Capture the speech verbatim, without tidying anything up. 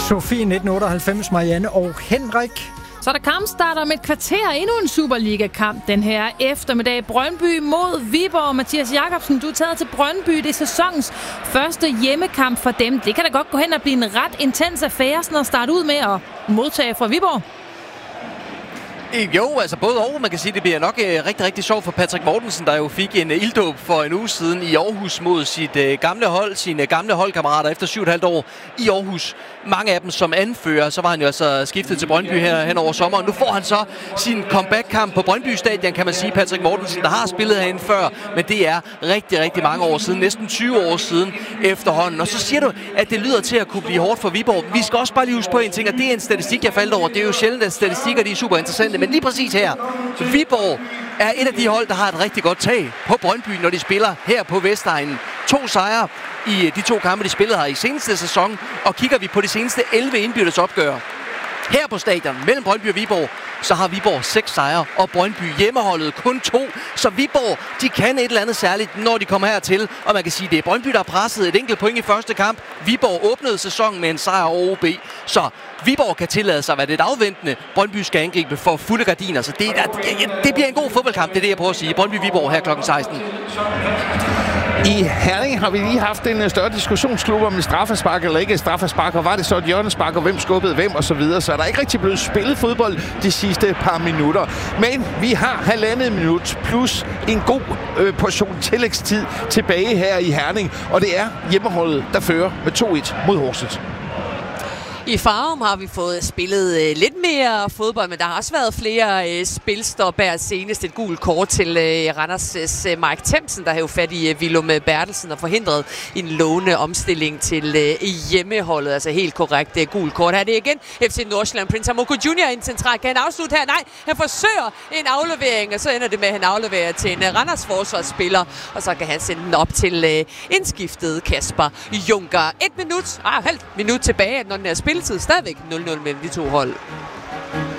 Sofie nitten otteoghalvfems, Marianne og Henrik. Så der kampstarter om et kvarter endnu en Superliga-kamp den her eftermiddag. Brøndby mod Viborg. Mathias Jakobsen, du er taget til Brøndby. Det er sæsonens første hjemmekamp for dem. Det kan da godt gå hen og blive en ret intens affære, sådan at starte ud med at modtage fra Viborg. Jo, altså både og. Man kan sige, det bliver nok uh, rigtig, rigtig sjovt for Patrick Mortensen, der jo fik en uh, ilddåb for en uge siden i Aarhus mod sit uh, gamle hold, sine uh, gamle holdkammerater efter syv og et halvt år i Aarhus. Mange af dem som anfører, så var han jo altså skiftet til Brøndby her hen over sommeren. Nu får han så sin comeback-kamp på Brøndby Stadion, kan man sige. Patrick Mortensen, der har spillet herinde før, men det er rigtig, rigtig mange år siden. Næsten tyve år siden efterhånden. Og så siger du, at det lyder til at kunne blive hårdt for Viborg. Vi skal også bare lige huske på en ting, og det er en statistik, jeg faldt over. Det er jo sjældent, at statistikker de er super interessante, men lige præcis her. Viborg er et af de hold, der har et rigtig godt tag på Brøndby, når de spiller her på Vestegnen. To sejre i de to kampe, de spillede her i seneste sæson, og kigger vi på de seneste elleve indbyrdes opgør her på stadion mellem Brøndby og Viborg, så har Viborg seks sejre, og Brøndby hjemmeholdet kun to. Så Viborg, de kan et eller andet særligt, når de kommer hertil. Og man kan sige, det er Brøndby, der har presset et enkelt point i første kamp. Viborg åbnede sæsonen med en sejr over O B. Så Viborg kan tillade sig at være lidt afventende. Brøndby skal angribe for fulde gardiner. Så det, det bliver en god fodboldkamp, det er det, jeg prøver at sige. Brøndby-Viborg her klokken seksten. I Herning har vi lige haft en større diskussionsklub om straffespark eller ikke straffespark, og var det så et hjørnespark, og hvem skubbede hvem og så videre. Så er der ikke rigtig blevet spillet fodbold de sidste par minutter. Men vi har halvandet minut plus en god øh, portion tillægstid tilbage her i Herning, og det er hjemmeholdet, der fører med to et mod Horsens. I Farum har vi fået spillet øh, lidt mere fodbold, men der har også været flere øh, spilstop her. Senest et gult kort til øh, Randers' øh, Mike Themsen, der har jo fat i øh, Willum Bertelsen og forhindret en lovende omstilling til øh, hjemmeholdet. Altså helt korrekt øh, gult kort. Her er det igen F C Nordsjælland. Prince Amoko junior ind centralt. Kan han afslutte her? Nej, han forsøger en aflevering, og så ender det med, at han afleverer til en øh, Randers forsvarsspiller, og så kan han sende den op til øh, indskiftet Kasper Junker. Et minut, ah, halvt minut tilbage, når den er spilletid. Stadigvæk nul nul mellem de to hold.